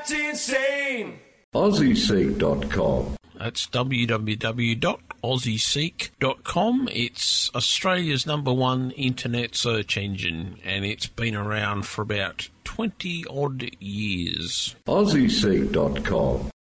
insane. AussieSeek.com. That's www.aussieseek.com. It's Australia's #1 internet search engine, and it's been around for about 20-odd years. AussieSeek.com.